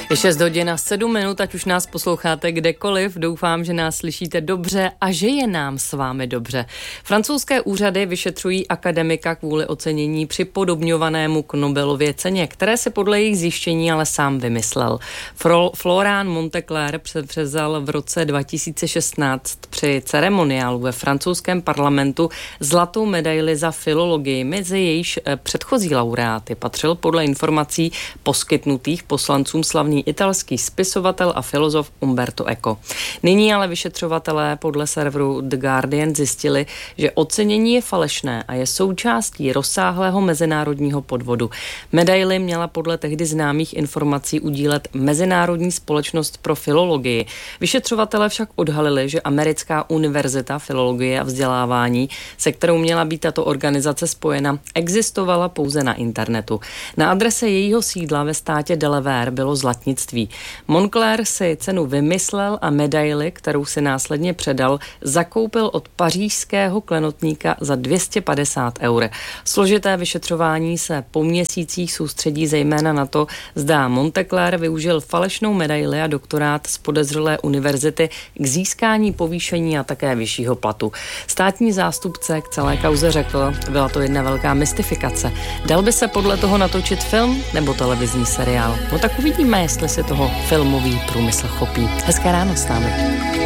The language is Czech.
Je 6 hodin a 7 minut, ať už nás posloucháte kdekoliv. Doufám, že nás slyšíte dobře a že je nám s vámi dobře. Francouzské úřady vyšetřují akademika kvůli ocenění připodobňovanému k Nobelově ceně, které si podle jejich zjištění ale sám vymyslel. Florent Monteclair převzal v roce 2016 při ceremoniálu ve francouzském parlamentu zlatou medaili za filologii. Mezi jejíž předchozí laureáty patřil podle informací poskytnutých poslancům slavný italský spisovatel a filozof Umberto Eco. Nyní ale vyšetřovatelé podle serveru The Guardian zjistili, že ocenění je falešné a je součástí rozsáhlého mezinárodního podvodu. Medaili měla podle tehdy známých informací udílet Mezinárodní společnost pro filologii. Vyšetřovatelé však odhalili, že americká univerzita filologie a vzdělávání, se kterou měla být tato organizace spojena, existovala pouze na internetu. Na adrese jejího sídla ve státě Delaware bylo zlatnictví. Montclair si cenu vymyslel a medaili, kterou si následně předal, zakoupil od pařížského klenotníka za 250 eur. Složité vyšetřování se po měsících soustředí zejména na to, zda Monteclair využil falešnou medaili a doktorát z podezřelé univerzity k získání povýšení a také vyššího platu. Státní zástupce k celé kauze řekl, byla to jedna velká mystifikace. Dal by se podle toho natočit film nebo televizní seriál? No tak uvidíme, jestli se toho filmový průmysl chopí. Hezké ráno s námi.